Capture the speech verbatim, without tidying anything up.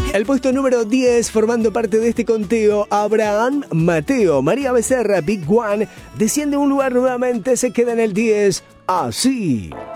El puesto número diez, formando parte de este conteo, Abraham Mateo. María Becerra, Big One, desciende un lugar nuevamente, se queda en el diez. Así.